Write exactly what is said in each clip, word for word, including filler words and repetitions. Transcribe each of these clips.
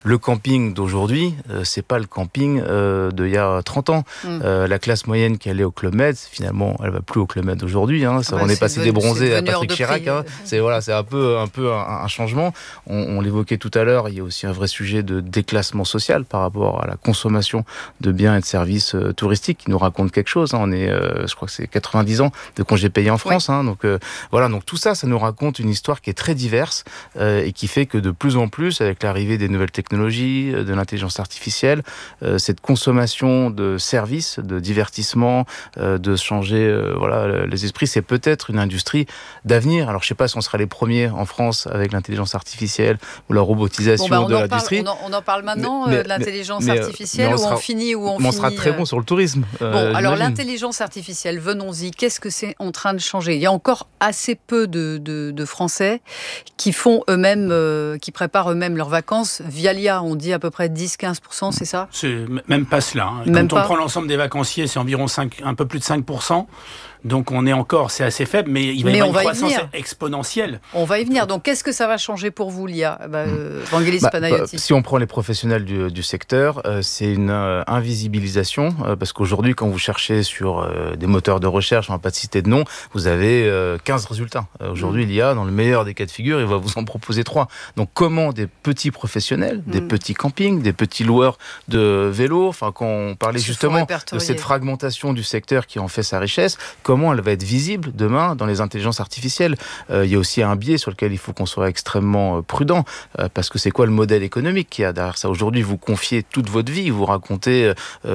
Le camping d'aujourd'hui, euh, c'est pas le camping euh, d'il y a trente ans. Mmh. Euh, la classe moyenne qui allait au Club Med, finalement, elle va plus au Club Med aujourd'hui. Hein. Ça, ah bah, on est, est passé devenu, des bronzés à Patrick Chirac. Hein. C'est voilà, c'est un peu, un peu un, un changement. On, on l'évoquait tout à l'heure. Il y a aussi un vrai sujet de déclassement social par rapport à la consommation de biens et de services euh, touristiques qui nous raconte quelque chose. Hein. On est, euh, je crois que c'est quatre-vingt-dix ans de congés payés en France. Oui. Hein. Donc euh, voilà, donc tout ça, ça nous raconte une histoire qui est très diverse euh, et qui fait que de plus en plus, avec l'arrivée des nouvelles technologies, de l'intelligence artificielle, euh, cette consommation de services, de divertissement, euh, de changer euh, voilà, les esprits, c'est peut-être une industrie d'avenir. Alors je ne sais pas si on sera les premiers en France avec l'intelligence artificielle ou la robotisation bon, bah, de l'industrie. Parle, on, en, on en parle maintenant mais, euh, de l'intelligence mais, artificielle mais on, sera, on on finit où on, on finit. On sera très bon sur le tourisme. Euh, bon, alors l'intelligence artificielle, venons-y. Qu'est-ce que c'est en train de changer ? Il y a encore assez peu de, de, de Français qui font eux-mêmes, euh, qui préparent eux-mêmes leurs vacances via l'I A. On dit à peu près dix à quinze pour cent, c'est ça ? C'est même pas cela. Hein. Même Quand pas. on prend l'ensemble des vacanciers, c'est environ cinq, un peu plus de cinq pour cent. Donc on est encore, c'est assez faible, mais il va mais y avoir une croissance y exponentielle. On va y venir. Donc qu'est-ce que ça va changer pour vous, l'I A ? bah, euh, Vangelis bah, Panayotis. Bah, si on prend les professionnels du, du secteur, euh, c'est une euh, invisibilisation, euh, parce qu'aujourd'hui, quand vous cherchez sur euh, des moteurs de recherche, on ne va pas citer de nom, vous avez euh, quinze résultats. Euh, aujourd'hui, mmh. l'I A, dans le meilleur des cas de figure, il va vous en proposer trois. Donc comment des petits professionnels, mmh. des petits campings, des petits loueurs de vélos, enfin quand on parlait Se justement de cette fragmentation du secteur qui en fait sa richesse, comment elle va être visible demain dans les intelligences artificielles. Euh, il y a aussi un biais sur lequel il faut qu'on soit extrêmement euh, prudent, euh, parce que c'est quoi le modèle économique qu'il y a derrière ça ? Aujourd'hui, vous confiez toute votre vie, vous racontez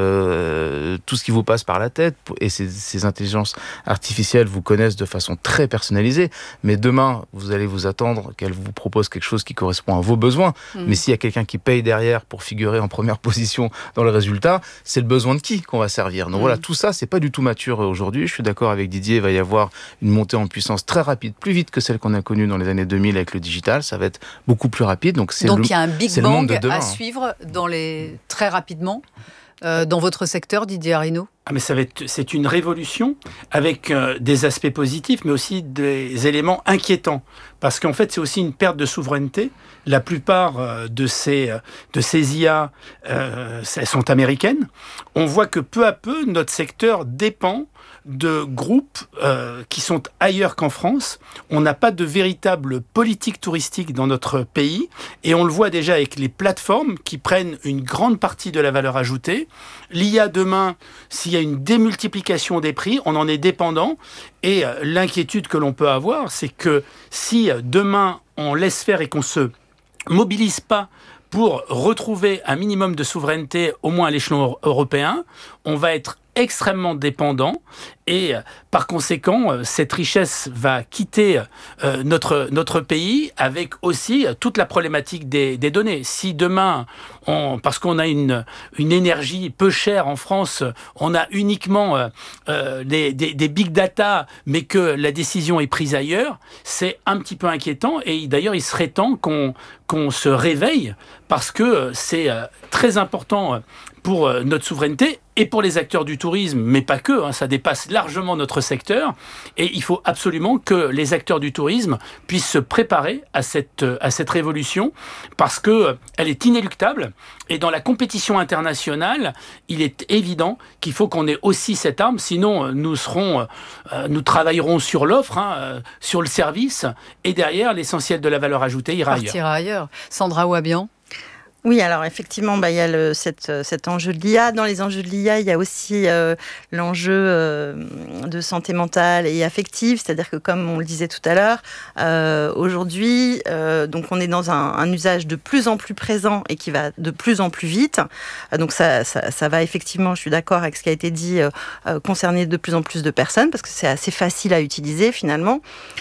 euh, tout ce qui vous passe par la tête, et ces, ces intelligences artificielles vous connaissent de façon très personnalisée, mais demain, vous allez vous attendre qu'elles vous proposent quelque chose qui correspond à vos besoins. Mmh. Mais s'il y a quelqu'un qui paye derrière pour figurer en première position dans le résultat, c'est le besoin de qui qu'on va servir ? Donc mmh. voilà, tout ça, c'est pas du tout mature aujourd'hui. Je suis d'accord avec Didier, il va y avoir une montée en puissance très rapide, plus vite que celle qu'on a connue dans les années deux mille avec le digital. Ça va être beaucoup plus rapide. Donc, c'est donc le, il y a un big c'est bang le monde de demain, à suivre dans les... très rapidement euh, dans votre secteur, Didier Arinaud. Ah mais ça va être, c'est une révolution avec euh, des aspects positifs, mais aussi des éléments inquiétants. Parce qu'en fait, c'est aussi une perte de souveraineté. La plupart euh, de ces, euh, de ces I A euh, elles sont américaines. On voit que peu à peu, notre secteur dépend de groupes euh, qui sont ailleurs qu'en France. On n'a pas de véritable politique touristique dans notre pays. Et on le voit déjà avec les plateformes qui prennent une grande partie de la valeur ajoutée. L'I A demain, s'il y a une démultiplication des prix, on en est dépendant. Et euh, l'inquiétude que l'on peut avoir, c'est que si euh, demain on laisse faire et qu'on se mobilise pas pour retrouver un minimum de souveraineté, au moins à l'échelon européen, on va être extrêmement dépendant et euh, par conséquent euh, cette richesse va quitter euh, notre, notre pays avec aussi euh, toute la problématique des, des données. Si demain, on, parce qu'on a une, une énergie peu chère en France, on a uniquement euh, euh, des, des, des big data mais que la décision est prise ailleurs, c'est un petit peu inquiétant et d'ailleurs il serait temps qu'on, qu'on se réveille parce que euh, c'est euh, très important euh, pour euh, notre souveraineté et pour les acteurs du tourisme, mais pas que, hein, ça dépasse largement notre secteur. Et il faut absolument que les acteurs du tourisme puissent se préparer à cette, à cette révolution parce qu'elle est inéluctable. Et dans la compétition internationale, il est évident qu'il faut qu'on ait aussi cette arme, sinon nous, serons, euh, nous travaillerons sur l'offre, hein, euh, sur le service, et derrière, l'essentiel de la valeur ajoutée ira ailleurs. Partira ailleurs. Sandra Ouabian. Oui, alors effectivement, bah, il y a le, cette, cet enjeu de l'I A. Dans les enjeux de l'I A, il y a aussi euh, l'enjeu euh, de santé mentale et affective. C'est-à-dire que, comme on le disait tout à l'heure, euh, aujourd'hui, euh, donc on est dans un, un usage de plus en plus présent et qui va de plus en plus vite. Euh, donc ça, ça, ça va effectivement, je suis d'accord avec ce qui a été dit, euh, euh, concerner de plus en plus de personnes parce que c'est assez facile à utiliser finalement.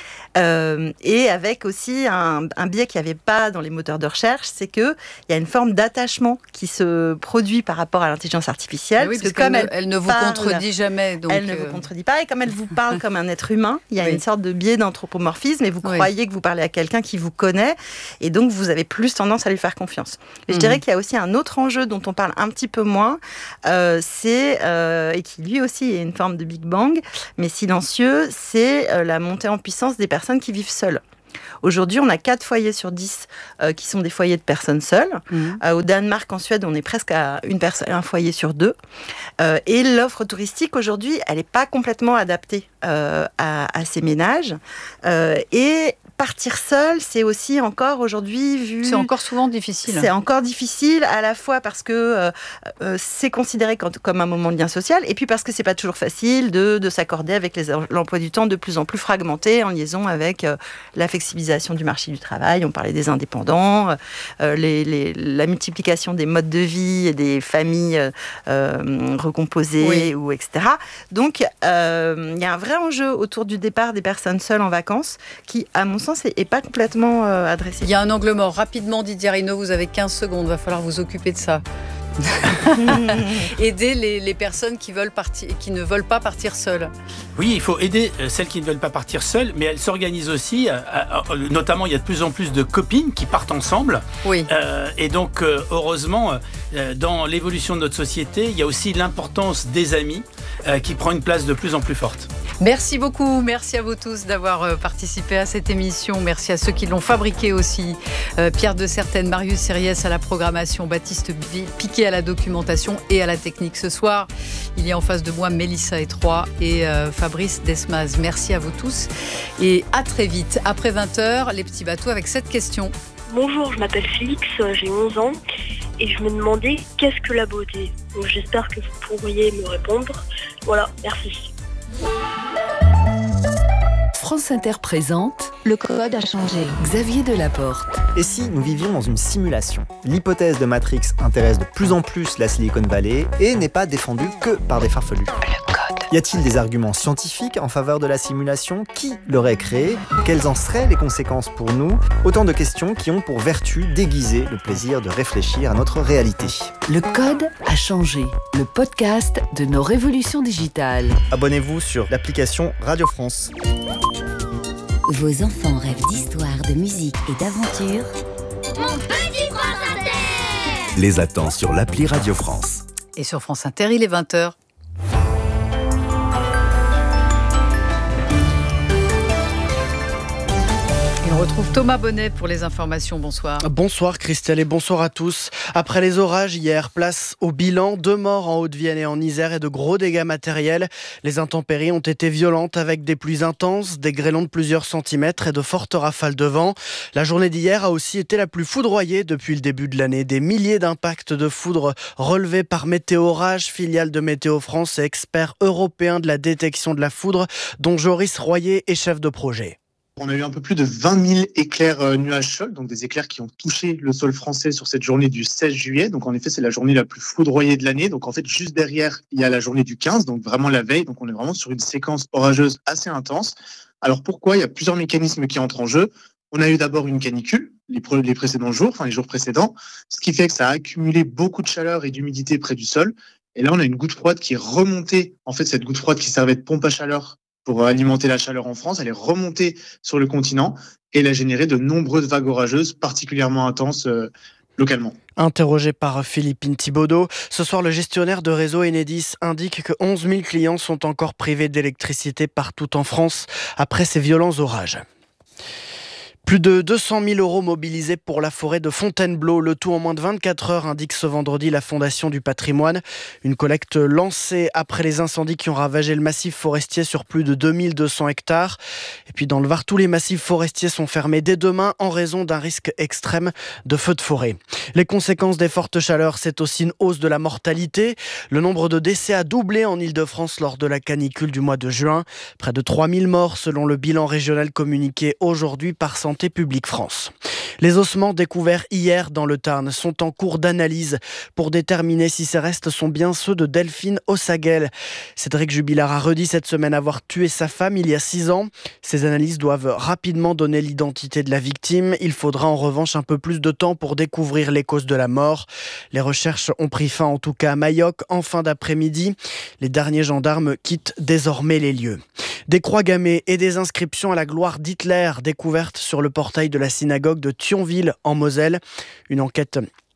Euh, et avec aussi un, un biais qu'il n'y avait pas dans les moteurs de recherche, c'est qu'il y a une forme d'attachement qui se produit par rapport à l'intelligence artificielle. Oui, parce, parce que comme elle, elle, elle ne vous parle, contredit jamais. Donc elle euh... ne vous contredit pas. Et comme elle vous parle comme un être humain, il y a oui. une sorte de biais d'anthropomorphisme et vous oui. croyez que vous parlez à quelqu'un qui vous connaît et donc vous avez plus tendance à lui faire confiance. Mais mmh. je dirais qu'il y a aussi un autre enjeu dont on parle un petit peu moins, euh, c'est, euh, et qui lui aussi est une forme de Big Bang, mais silencieux, c'est euh, la montée en puissance des personnes qui vivent seules. Aujourd'hui, on a quatre foyers sur dix euh, qui sont des foyers de personnes seules. Mmh. Euh, au Danemark, en Suède, on est presque à une personne, un foyer sur deux. Euh, et l'offre touristique, aujourd'hui, elle n'est pas complètement adaptée euh, à, à ces ménages. Euh, et partir seul, c'est aussi encore aujourd'hui vu... C'est encore souvent difficile. C'est encore difficile, à la fois parce que euh, euh, c'est considéré quand, comme un moment de lien social, et puis parce que c'est pas toujours facile de, de s'accorder avec les, l'emploi du temps de plus en plus fragmenté en liaison avec euh, la flexibilisation du marché du travail. On parlait des indépendants, euh, les, les, la multiplication des modes de vie et des familles euh, recomposées, oui. ou et cetera. Donc, il euh, y a un vrai enjeu autour du départ des personnes seules en vacances qui, à mon sens, n'est pas complètement euh, adressé. Il y a un angle mort. Rapidement, Didier Arinaud, vous avez quinze secondes. Il va falloir vous occuper de ça. Aider les, les personnes qui, veulent partir, qui ne veulent pas partir seules. Oui, il faut aider celles qui ne veulent pas partir seules, mais elles s'organisent aussi. Euh, euh, notamment, il y a de plus en plus de copines qui partent ensemble. Oui. Euh, et donc, euh, heureusement, euh, dans l'évolution de notre société, il y a aussi l'importance des amis euh, qui prend une place de plus en plus forte. Merci beaucoup, merci à vous tous d'avoir participé à cette émission. Merci à ceux qui l'ont fabriquée aussi. Euh, Pierre de Certaine, Marius Sériès à la programmation, Baptiste Piquet à la documentation et à la technique. Ce soir, il y a en face de moi Mélissa Etroy et euh, Fabrice Desmaz. Merci à vous tous et à très vite. Après vingt heures, les petits bateaux avec cette question. Bonjour, je m'appelle Félix, j'ai onze ans et je me demandais qu'est-ce que la beauté. Donc, j'espère que vous pourriez me répondre. Voilà, merci. France Inter présente Le code a changé. Xavier Delaporte. Et si nous vivions dans une simulation ? L'hypothèse de Matrix intéresse de plus en plus la Silicon Valley et n'est pas défendue que par des farfelus. Le code. Y a-t-il des arguments scientifiques en faveur de la simulation ? Qui l'aurait créée ? Quelles en seraient les conséquences pour nous ? Autant de questions qui ont pour vertu d'aiguiser le plaisir de réfléchir à notre réalité. Le code a changé. Le podcast de nos révolutions digitales. Abonnez-vous sur l'application Radio France. Vos enfants rêvent d'histoire, de musique et d'aventure. Mon petit France Inter ! Les attend sur l'appli Radio France. Et sur France Inter, il est vingt heures. On retrouve Thomas Bonnet pour les informations. Bonsoir. Bonsoir Christelle et bonsoir à tous. Après les orages hier, place au bilan. Deux morts en Haute-Vienne et en Isère et de gros dégâts matériels. Les intempéries ont été violentes avec des pluies intenses, des grêlons de plusieurs centimètres et de fortes rafales de vent. La journée d'hier a aussi été la plus foudroyée depuis le début de l'année. Des milliers d'impacts de foudre relevés par Météo Orage, filiale de Météo France et expert européen de la détection de la foudre, dont Joris Royer est chef de projet. On a eu un peu plus de vingt mille éclairs euh, nuages-chocs, donc des éclairs qui ont touché le sol français sur cette journée du seize juillet. Donc en effet, c'est la journée la plus foudroyée de l'année. Donc en fait, juste derrière, il y a la journée du quinze, donc vraiment la veille. Donc on est vraiment sur une séquence orageuse assez intense. Alors pourquoi ? Il y a plusieurs mécanismes qui entrent en jeu. On a eu d'abord une canicule les, pre- les précédents jours, enfin les jours précédents, ce qui fait que ça a accumulé beaucoup de chaleur et d'humidité près du sol. Et là, on a une goutte froide qui est remontée. En fait, cette goutte froide qui servait de pompe à chaleur pour alimenter la chaleur en France, elle est remontée sur le continent et elle a généré de nombreuses vagues orageuses particulièrement intenses euh, localement. Interrogé par Philippine Thibaudot, ce soir le gestionnaire de réseau Enedis indique que onze mille clients sont encore privés d'électricité partout en France après ces violents orages. Plus de deux cent mille euros mobilisés pour la forêt de Fontainebleau, le tout en moins de vingt-quatre heures, indique ce vendredi la Fondation du patrimoine. Une collecte lancée après les incendies qui ont ravagé le massif forestier sur plus de deux mille deux cents hectares. Et puis dans le Var, tous les massifs forestiers sont fermés dès demain en raison d'un risque extrême de feux de forêt. Les conséquences des fortes chaleurs, c'est aussi une hausse de la mortalité. Le nombre de décès a doublé en Île-de-France lors de la canicule du mois de juin. Près de trois mille morts selon le bilan régional communiqué aujourd'hui par Santé publique France. Les ossements découverts hier dans le Tarn sont en cours d'analyse pour déterminer si ces restes sont bien ceux de Delphine Ossaguel. Cédric Jubilard a redit cette semaine avoir tué sa femme il y a six ans. Ces analyses doivent rapidement donner l'identité de la victime. Il faudra en revanche un peu plus de temps pour découvrir les causes de la mort. Les recherches ont pris fin en tout cas à Mayoc en fin d'après-midi. Les derniers gendarmes quittent désormais les lieux. Des croix gammées et des inscriptions à la gloire d'Hitler découvertes sur le portail de la synagogue de Thionville en Moselle. Une enquête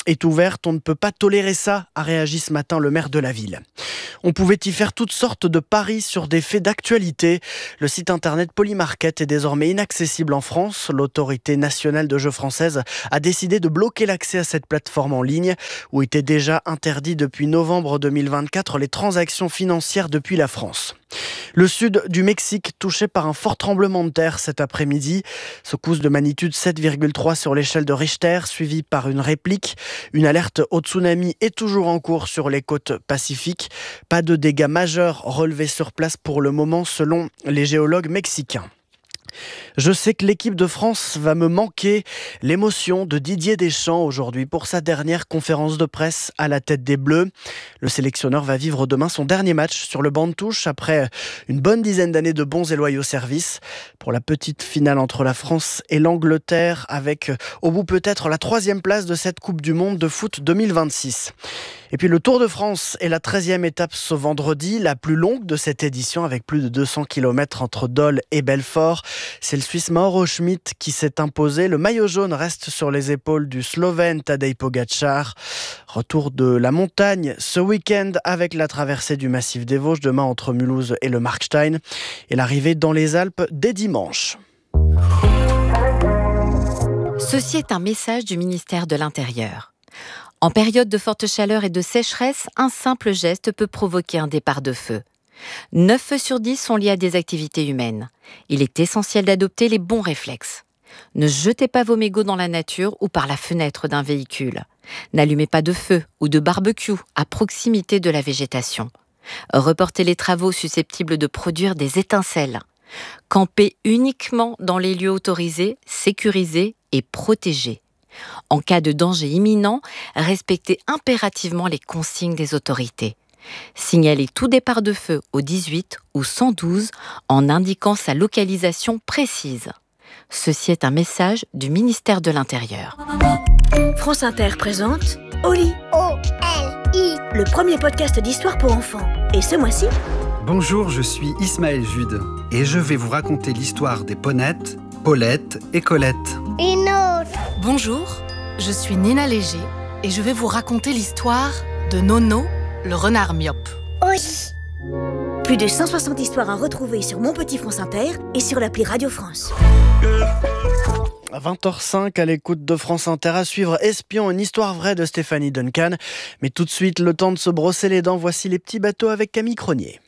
est ouverte, on ne peut pas tolérer ça, a réagi ce matin le maire de la ville. On pouvait y faire toutes sortes de paris sur des faits d'actualité. Le site internet Polymarket est désormais inaccessible en France. L'autorité nationale de jeux française a décidé de bloquer l'accès à cette plateforme en ligne, où étaient déjà interdits depuis novembre deux mille vingt-quatre les transactions financières depuis la France. Le sud du Mexique touché par un fort tremblement de terre cet après-midi. Secousse de magnitude sept virgule trois sur l'échelle de Richter, suivie par une réplique. Une alerte au tsunami est toujours en cours sur les côtes pacifiques. Pas de dégâts majeurs relevés sur place pour le moment selon les géologues mexicains. Je sais que l'équipe de France va me manquer. L'émotion de Didier Deschamps aujourd'hui pour sa dernière conférence de presse à la tête des Bleus. Le sélectionneur va vivre demain son dernier match sur le banc de touche après une bonne dizaine d'années de bons et loyaux services. Pour la petite finale entre la France et l'Angleterre, avec au bout peut-être la troisième place de cette Coupe du Monde de foot deux mille vingt-six. Et puis le Tour de France est la treizième étape ce vendredi, la plus longue de cette édition avec plus de deux cents kilomètres entre Dole et Belfort. C'est le Suisse Mauro Schmid qui s'est imposé. Le maillot jaune reste sur les épaules du Slovène Tadej Pogačar. Retour de la montagne ce week-end avec la traversée du massif des Vosges demain entre Mulhouse et le Markstein. Et l'arrivée dans les Alpes dès dimanche. Ceci est un message du ministère de l'Intérieur. En période de forte chaleur et de sécheresse, un simple geste peut provoquer un départ de feu. neuf feux sur dix sont liés à des activités humaines. Il est essentiel d'adopter les bons réflexes. Ne jetez pas vos mégots dans la nature ou par la fenêtre d'un véhicule. N'allumez pas de feu ou de barbecue à proximité de la végétation. Reportez les travaux susceptibles de produire des étincelles. Campez uniquement dans les lieux autorisés, sécurisés et protégés. En cas de danger imminent, respectez impérativement les consignes des autorités. Signalez tout départ de feu au dix-huit ou cent douze en indiquant sa localisation précise. Ceci est un message du ministère de l'Intérieur. France Inter présente Oli. O L I. Le premier podcast d'histoire pour enfants. Et ce mois-ci... Bonjour, je suis Ismaël Jude et je vais vous raconter l'histoire des Ponettes, Paulette et Colette. Une autre. Bonjour, je suis Nina Léger et je vais vous raconter l'histoire de Nono, le renard myope. Oui. Plus de cent soixante histoires à retrouver sur Mon Petit France Inter et sur l'appli Radio France. À vingt heures cinq, à l'écoute de France Inter, à suivre Espion, une histoire vraie de Stéphanie Duncan. Mais tout de suite, le temps de se brosser les dents, voici les petits bateaux avec Camille Cronier.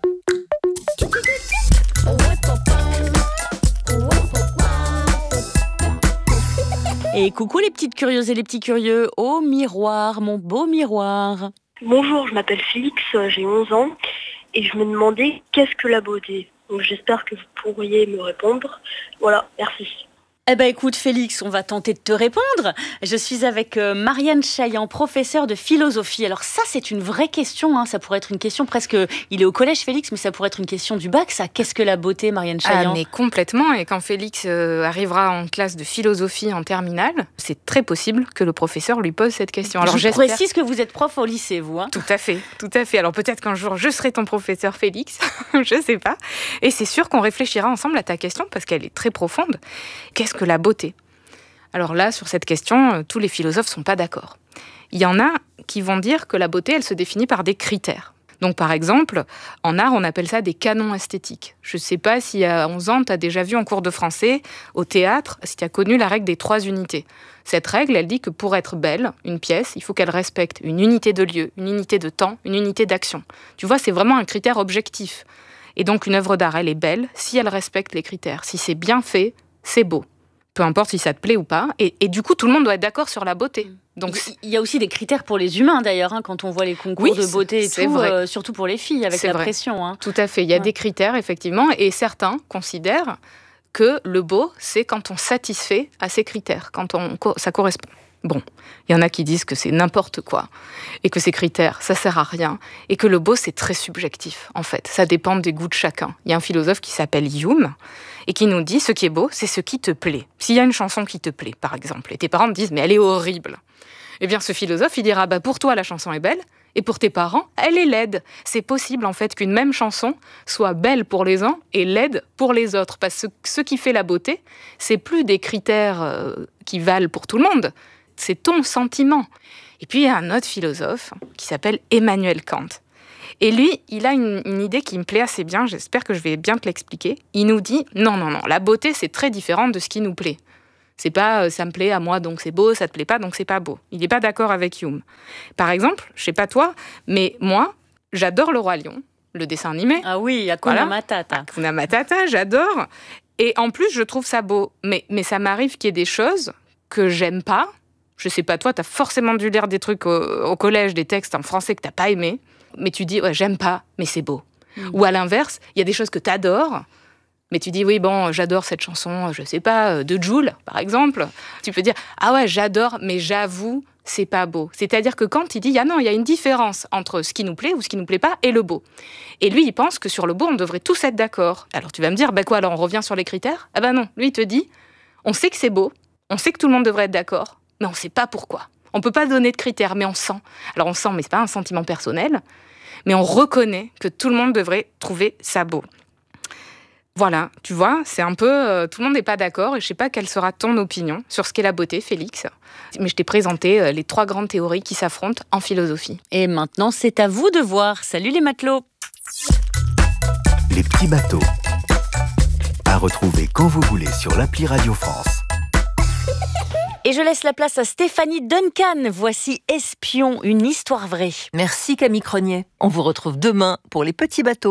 Et coucou les petites curieuses et les petits curieux, au miroir, mon beau miroir. Bonjour, je m'appelle Félix, j'ai onze ans et je me demandais qu'est-ce que la beauté. Donc j'espère que vous pourriez me répondre. Voilà, merci. Eh ben écoute Félix, on va tenter de te répondre. Je suis avec euh, Marianne Chaillan, professeure de philosophie. Alors ça c'est une vraie question, hein. Ça pourrait être une question presque... Il est au collège Félix, mais ça pourrait être une question du bac, ça. Qu'est-ce que la beauté, Marianne Chaillan ? Ah mais complètement, et quand Félix euh, arrivera en classe de philosophie en terminale, c'est très possible que le professeur lui pose cette question. Alors, je j'espère... précise que vous êtes prof au lycée, vous. Hein. Tout à fait, tout à fait. Alors peut-être qu'un jour je serai ton professeur Félix, je sais pas. Et c'est sûr qu'on réfléchira ensemble à ta question, parce qu'elle est très profonde. Qu'est-ce que la beauté ? Alors là, sur cette question, tous les philosophes ne sont pas d'accord. Il y en a qui vont dire que la beauté, elle se définit par des critères. Donc par exemple, en art, on appelle ça des canons esthétiques. Je ne sais pas si à onze ans, tu as déjà vu en cours de français, au théâtre, si tu as connu la règle des trois unités. Cette règle, elle dit que pour être belle, une pièce, il faut qu'elle respecte une unité de lieu, une unité de temps, une unité d'action. Tu vois, c'est vraiment un critère objectif. Et donc une œuvre d'art, elle est belle si elle respecte les critères. Si c'est bien fait, c'est beau. Peu importe si ça te plaît ou pas. Et, et du coup, tout le monde doit être d'accord sur la beauté. Donc, il y a aussi des critères pour les humains, d'ailleurs, hein, quand on voit les concours oui, de beauté et tout, euh, surtout pour les filles, avec c'est la vrai. pression. Hein. Tout à fait. Il y a ouais. des critères, effectivement, et certains considèrent que le beau, c'est quand on satisfait à ces critères, quand on, ça correspond. Bon, il y en a qui disent que c'est n'importe quoi, et que ces critères, ça sert à rien, et que le beau, c'est très subjectif, en fait. Ça dépend des goûts de chacun. Il y a un philosophe qui s'appelle Hume, et qui nous dit, ce qui est beau, c'est ce qui te plaît. S'il y a une chanson qui te plaît, par exemple, et tes parents te disent, mais elle est horrible, eh bien, ce philosophe, il dira, bah, pour toi, la chanson est belle, et pour tes parents, elle est laide. C'est possible, en fait, qu'une même chanson soit belle pour les uns et laide pour les autres, parce que ce qui fait la beauté, c'est plus des critères euh, qui valent pour tout le monde, c'est ton sentiment. Et puis, il y a un autre philosophe qui s'appelle Emmanuel Kant. Et lui, il a une, une idée qui me plaît assez bien, j'espère que je vais bien te l'expliquer. Il nous dit, non, non, non, la beauté, c'est très différent de ce qui nous plaît. C'est pas, euh, ça me plaît à moi, donc c'est beau, ça te plaît pas, donc c'est pas beau. Il n'est pas d'accord avec Hume. Par exemple, je sais pas toi, mais moi, j'adore Le Roi Lion, le dessin animé. Ah oui, Hakuna voilà. Matata. Hakuna Matata, j'adore. Et en plus, je trouve ça beau. Mais, mais ça m'arrive qu'il y ait des choses que j'aime pas. Je sais pas, toi, t'as forcément dû lire des trucs au, au collège, des textes en français que t'as pas aimé. Mais tu dis, ouais, j'aime pas, mais c'est beau. Mmh. Ou à l'inverse, il y a des choses que t'adores, mais tu dis, oui, bon, j'adore cette chanson, je sais pas, de Jul, par exemple. Tu peux dire, ah ouais, j'adore, mais j'avoue, c'est pas beau. C'est-à-dire que quand il dit, ah non, il y a une différence entre ce qui nous plaît ou ce qui nous plaît pas et le beau. Et lui, il pense que sur le beau, on devrait tous être d'accord. Alors tu vas me dire, bah quoi, alors on revient sur les critères ? Ah bah non, lui, il te dit, on sait que c'est beau, on sait que tout le monde devrait être d'accord, mais on sait pas pourquoi. On peut pas donner de critères, mais on sent. Alors on sent, mais c'est pas un sentiment personnel, mais on reconnaît que tout le monde devrait trouver ça beau. Voilà, tu vois, c'est un peu... Euh, tout le monde n'est pas d'accord et je sais pas quelle sera ton opinion sur ce qu'est la beauté, Félix. Mais je t'ai présenté euh, les trois grandes théories qui s'affrontent en philosophie. Et maintenant, c'est à vous de voir. Salut les matelots. Les petits bateaux. À retrouver quand vous voulez sur l'appli Radio France. Et je laisse la place à Stéphanie Duncan. Voici Espion, une histoire vraie. Merci Camille Cronier. On vous retrouve demain pour les petits bateaux.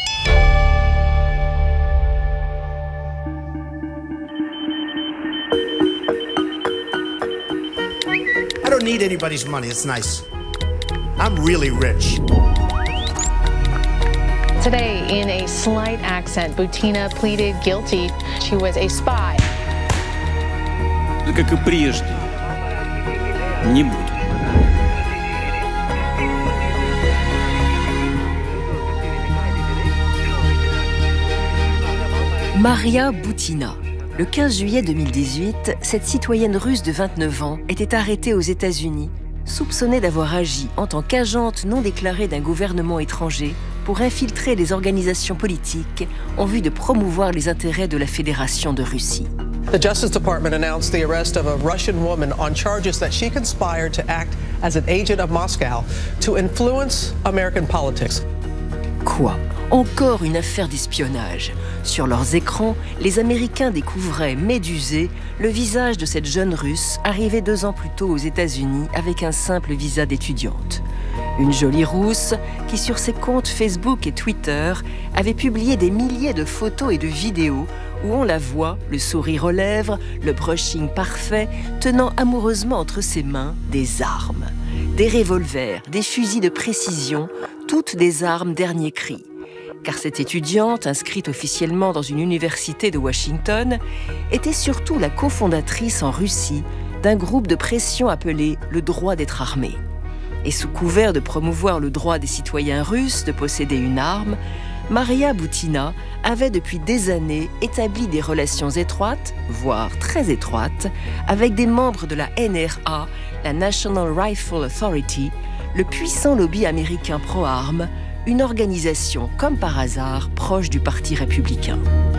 I don't need anybody's money, it's nice. I'm really rich. Today, in a slight accent, Butina pleaded guilty. She was a spy. Как и прежде, не буду. Maria Butina. Le quinze juillet deux mille dix-huit, cette citoyenne russe de vingt-neuf ans était arrêtée aux États-Unis, soupçonnée d'avoir agi en tant qu'agente non déclarée d'un gouvernement étranger pour infiltrer les organisations politiques en vue de promouvoir les intérêts de la Fédération de Russie. The Justice Department announced the arrest of a Russian woman on charges that she conspired to act as an agent of Moscow to influence American politics. Quoi ? Encore une affaire d'espionnage. Sur leurs écrans, les Américains découvraient, médusés, le visage de cette jeune Russe arrivée deux ans plus tôt aux États-Unis avec un simple visa d'étudiante. Une jolie rousse qui, sur ses comptes Facebook et Twitter, avait publié des milliers de photos et de vidéos où on la voit, le sourire aux lèvres, le brushing parfait, tenant amoureusement entre ses mains des armes. Des revolvers, des fusils de précision, toutes des armes dernier cri. Car cette étudiante, inscrite officiellement dans une université de Washington, était surtout la cofondatrice en Russie d'un groupe de pression appelé le droit d'être armé. Et sous couvert de promouvoir le droit des citoyens russes de posséder une arme, Maria Butina avait depuis des années établi des relations étroites, voire très étroites, avec des membres de la N R A, la National Rifle Authority, le puissant lobby américain pro-armes, une organisation, comme par hasard, proche du Parti républicain.